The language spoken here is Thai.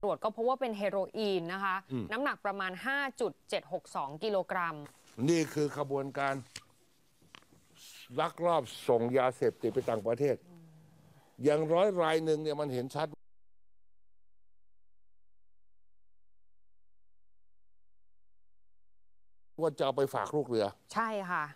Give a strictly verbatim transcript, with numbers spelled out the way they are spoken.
ตรวจก็พบว่าเป็นเฮโรอีนนะคะน้ำหนักประมาณ ห้าจุดเจ็ดหกสอง กิโลกรัมนี่คือขบวนการลักลอบส่งยาเสพติดไปต่างประเทศ อย่างร้อยรายหนึ่งเนี่ยมันเห็นชัดว่าจะเอาไปฝากลูกเรือใช่ค่ะ